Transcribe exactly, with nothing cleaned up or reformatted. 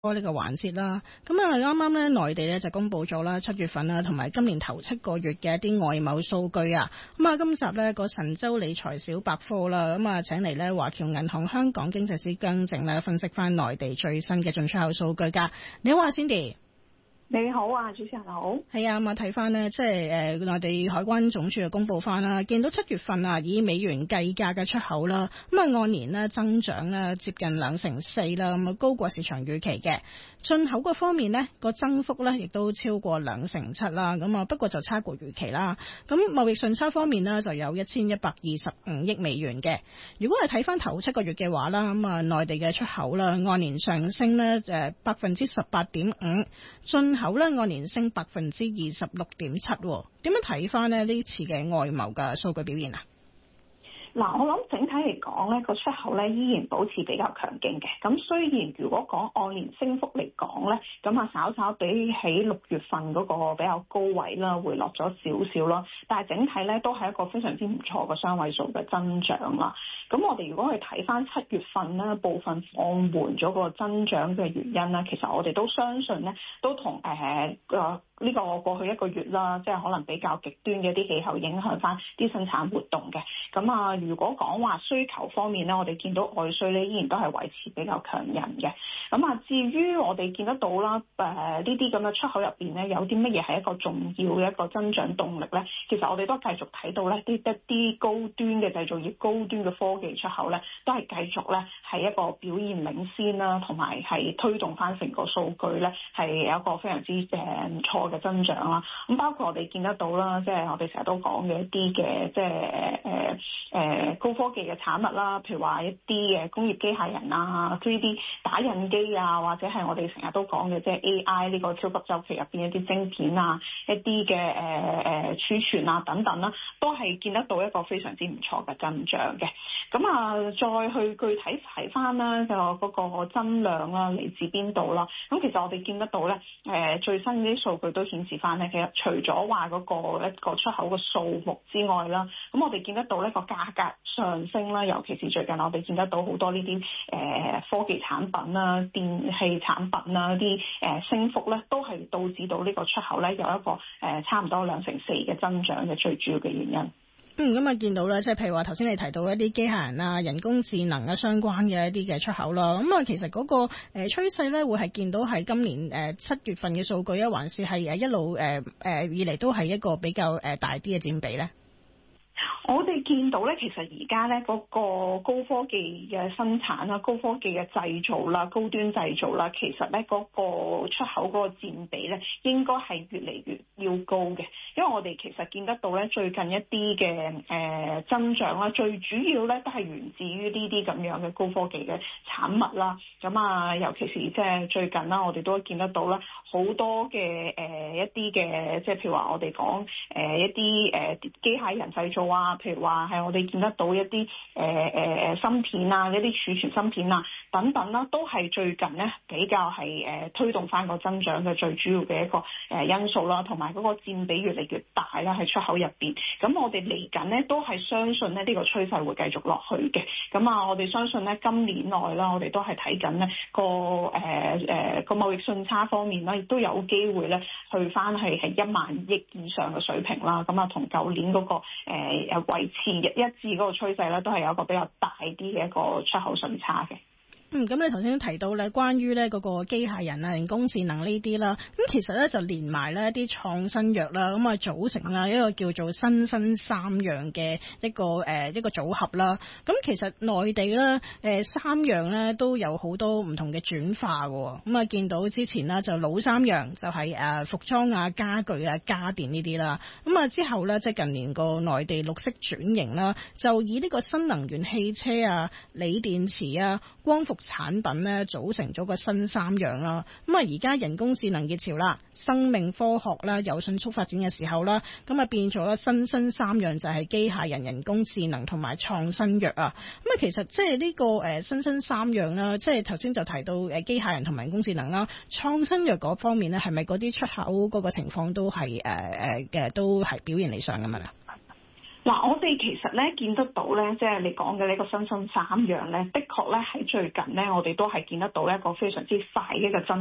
呢個環節啦，咁啊啱啱咧內地咧就公布咗啦七月份啦，同埋今年頭七個月嘅一啲外貿數據啊，咁啊今集咧個神州理財小百科啦，咁啊請嚟咧華僑銀行香港經濟師姜靖咧分析翻內地最新嘅進出口數據噶。你好啊 Cindy。 你好啊，主持人好。 係啊，咁啊睇翻呢，即係誒內地海關總署嘅公布翻啦，見到七月份啊以美元計價嘅出口啦，咁啊按年呢增長呢接近兩成四啦，咁啊高過市場預期嘅。進口嗰方面呢個增幅呢亦都超過兩成七啦，咁啊不過就差過預期啦。咁貿易順差方面呢就有一千一百二十五億美元嘅。如果係睇翻頭七個月嘅話啦，咁啊內地嘅出口啦按年上升呢誒百分之十八點五，進口咧按年升百分之二十六點七，點樣睇翻咧呢次嘅外貿嘅數據表現啊？ 嗱，我諗整體嚟講咧，個出口咧依然保持比較強勁嘅。咁雖然如果講按年升幅嚟講咧，咁啊稍稍比起六月份嗰個比較高位啦，回落咗少少啦。但係整體咧都係一個非常之唔錯嘅雙位數嘅增長啦。咁我哋如果去睇翻七月份咧，部分放緩咗個增長嘅原因啦，其實我哋都相信咧，都同誒個呢個過去一個月啦，即係可能比較極端嘅啲氣候影響翻啲生產活動嘅。咁啊，如果講話需求方面咧，我哋見到外需咧依然都係維持比較強韌嘅。咁啊，至於我哋見得到啦，誒呢啲咁嘅出口入邊咧，有啲乜嘢係一個重要嘅一個增長動力咧？其實我哋都繼續睇到咧，啲一啲高端嘅製造業、高端嘅科技出口咧，都係繼續咧係一個表現領先啦，同埋係推動翻成個數據咧係有一個非常之誒唔錯嘅增長啦。咁包括我哋見得到啦，即係我哋成日都講嘅一啲嘅即係誒誒高科技嘅產物啦，譬如話一啲嘅工業機械人啊、三 D 打印機啊，或者係我哋成日都講嘅即係 A I 呢個超級週期入邊一啲晶片啊、一啲嘅誒誒儲存啊等等啦，都係見得到一個非常之唔錯嘅增長嘅。咁啊，再去具體睇翻啦，就嗰個增量啦嚟自邊度啦？咁其實我哋見得到咧，誒最新啲數據都顯示翻咧，其實除咗話嗰個一個出口嘅數目之外啦，咁我哋見得到呢個價格上升啦，尤其是最近我哋見得到好多呢啲誒科技產品啦、電器產品啦啲誒升幅咧，都係導致到呢個出口咧有一個誒差唔多兩成四嘅增長嘅最主要嘅原因。 嗯，咁啊見到咧，即係譬如話頭先你提到一啲機械人啊、人工智能啊相關嘅一啲嘅出口啦，咁啊其實嗰個誒趨勢咧會係見到係今年誒七月份嘅數據啊，還是係誒一路誒誒以嚟都係一個比較誒大啲嘅佔比咧？ 我哋見到咧，其實而家咧嗰個高科技嘅生產啦、高科技嘅製造啦、高端製造啦，其實咧嗰個出口嗰個佔比咧，應該係越嚟越要高嘅。因為我哋其實見得到咧，最近一啲嘅誒增長啦，最主要咧都係源自於呢啲咁樣嘅高科技嘅產物啦。咁啊，尤其是即係最近啦，我哋都見得到啦，好多嘅誒、呃、一啲嘅，即係譬如話我哋講誒一啲誒機械人製造啊。譬如話係我哋見得到一啲誒誒誒芯片啊，一啲儲存芯片啊等等啦，都係最近咧比較係誒、呃、推動翻個增長嘅最主要嘅一個誒因素啦，同埋嗰個佔比越嚟越大啦喺出口入邊。咁我哋嚟緊咧都係相信咧呢個趨勢會繼續落去嘅。咁啊，我哋相信咧今年內啦，我哋都係睇緊咧個誒誒個貿易順差方面啦，亦都有機會咧去翻係係一萬億以上嘅水平啦。咁啊，同舊年嗰、那個誒、呃維持一致嗰個趨勢咧，都係有一個比較大啲嘅一個出口順差嘅。 嗯，咁你頭先提到咧，關於咧嗰個機械人啊、人工智能呢啲啦，咁其實咧就連埋咧一啲創新藥啦，咁啊組成啦一個叫做新生三樣嘅一個誒、呃、一個組合啦。咁其實內地咧誒、呃、三樣咧都有好多唔同嘅轉化嘅，咁啊見到之前啦就老三樣就係誒服裝啊、家具啊、家電呢啲啦，咁啊之後咧即係近年個內地綠色轉型啦，就以呢個新能源汽車啊、鋰電池啊、光伏產品咧組成咗個新三樣啦，咁啊而家人工智能熱潮啦，生命科學啦有迅速發展嘅時候啦，咁啊變咗啦新新三樣就係機械人、人工智能同埋創新藥啊，咁啊其實即係呢個誒新新三樣啦，即係頭先就提到誒機械人同埋人工智能啦，創新藥嗰方面咧係咪嗰啲出口嗰個情況都係誒誒嘅都係表現理想㗎嘛？ 嗱，我哋其實咧見得到咧，即係你講嘅呢個新興三樣咧，的確咧喺最近咧，我哋都係見得到一個非常之快嘅一個增